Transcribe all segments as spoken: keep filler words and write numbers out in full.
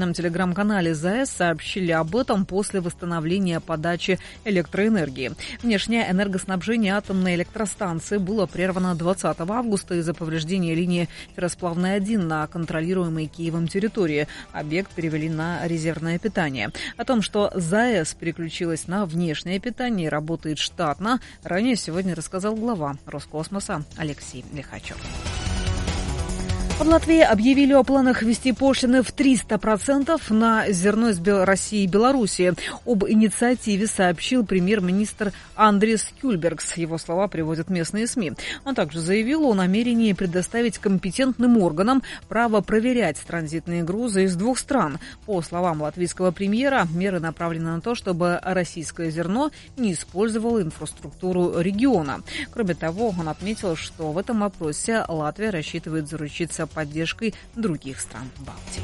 официальном телеграм-канале ЗАЭС сообщили об этом после восстановления подачи электроэнергии. Внешнее энергоснабжение атомной электростанции было прервано двадцатого августа из-за повреждения линии Ферросплавной один на контролируемой Киевом территории. Объект перевели на резервное питание. О том, что ЗАЭС переключилась на внешнее питание и работает штатно, ранее сегодня рассказал глава Роскосмоса Алексей Лихачев. В Латвии объявили о планах ввести пошлины в триста процентов на зерно из России и Белоруссии. Об инициативе сообщил премьер-министр Андрис Кюльбергс. Его слова приводят местные СМИ. Он также заявил о намерении предоставить компетентным органам право проверять транзитные грузы из двух стран. По словам латвийского премьера, меры направлены на то, чтобы российское зерно не использовало инфраструктуру региона. Кроме того, он отметил, что в этом вопросе Латвия рассчитывает заручиться поддержкой других стран Балтии.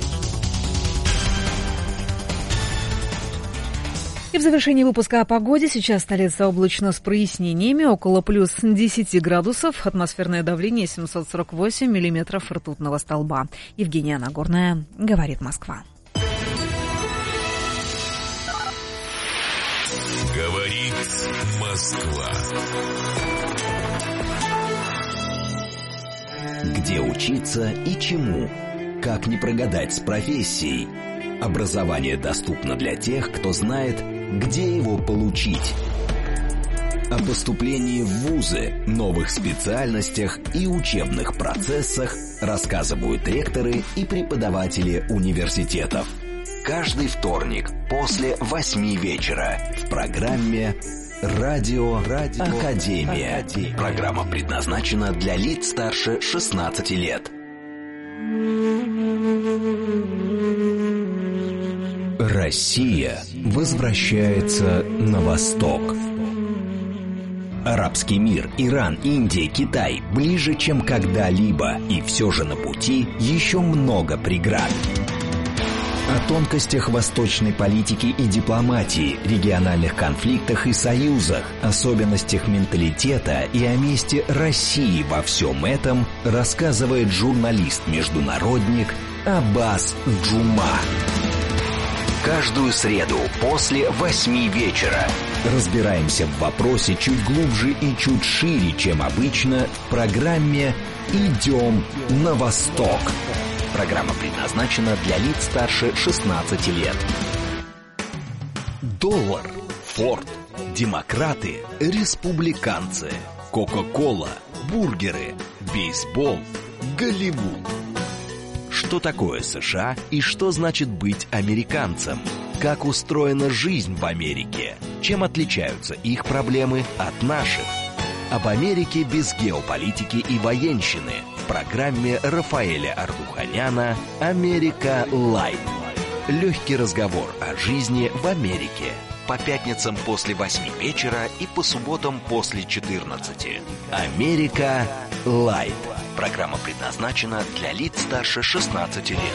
И в завершении выпуска о погоде. Сейчас столица облачно с прояснениями, около плюс десять градусов, атмосферное давление семьсот сорок восемь миллиметров ртутного столба. Евгения Нагорная, говорит Москва. Говорит Москва. Где учиться и чему? Как не прогадать с профессией? Образование доступно для тех, кто знает, где его получить. О поступлении в вузы, новых специальностях и учебных процессах рассказывают ректоры и преподаватели университетов. Каждый вторник после восьми вечера в программе «Радио, Радио Академия». Академия. Программа предназначена для лиц старше шестнадцати лет. Россия возвращается на восток. Арабский мир, Иран, Индия, Китай ближе, чем когда-либо. И все же на пути еще много преград. О тонкостях восточной политики и дипломатии, региональных конфликтах и союзах, особенностях менталитета и о месте России во всем этом рассказывает журналист-международник Аббас Джума. Каждую среду после восьми вечера разбираемся в вопросе чуть глубже и чуть шире, чем обычно, в программе «Идем на восток». Программа предназначена для лиц старше шестнадцати лет. Доллар, Форд, демократы, республиканцы, Кока-кола, бургеры, бейсбол, Голливуд. Что такое США и что значит быть американцем? Как устроена жизнь в Америке? Чем отличаются их проблемы от наших? Об Америке без геополитики и военщины в программе Рафаэля Ардуханяна «Америка Лайт». Легкий разговор о жизни в Америке. По пятницам после восьми вечера и по субботам после четырнадцати. «Америка Лайт». Программа предназначена для лиц старше шестнадцати лет.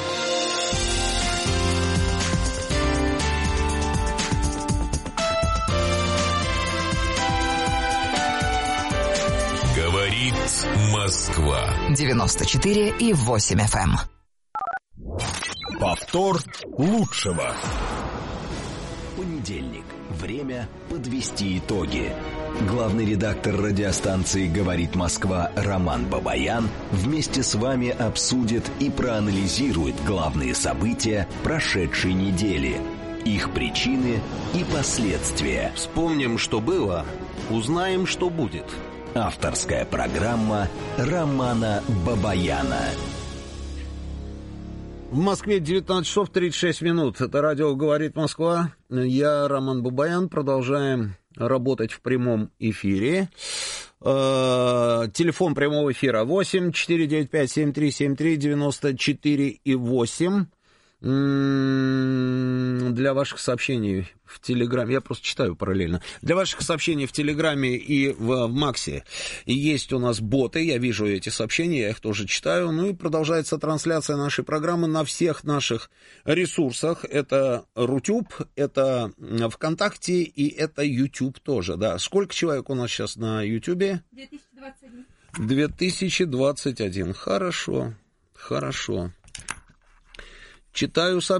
Говорит Москва. девяносто четыре и восемь эф эм. Повтор лучшего. Понедельник. Время подвести итоги. Главный редактор радиостанции «Говорит Москва» Роман Бабаян вместе с вами обсудит и проанализирует главные события прошедшей недели, их причины и последствия. Вспомним, что было, узнаем, что будет. Авторская программа Романа Бабаяна. В Москве девятнадцать часов тридцать шесть минут. Это радио «Говорит Москва». Я Роман Бабаян. Продолжаем работать в прямом эфире. Э, телефон прямого эфира восемь четыре девять пять семь три семь три девяносто четыре и восемь. Для ваших сообщений в Телеграме, я просто читаю параллельно, для ваших сообщений в Телеграме и в, в Максе есть у нас боты, я вижу эти сообщения, я их тоже читаю, ну и продолжается трансляция нашей программы на всех наших ресурсах, это Рутюб, это ВКонтакте и это Ютуб тоже, да. Сколько человек у нас сейчас на Ютубе? две тысячи двадцать один. две тысячи двадцать один, хорошо, хорошо. Читаю сообщения.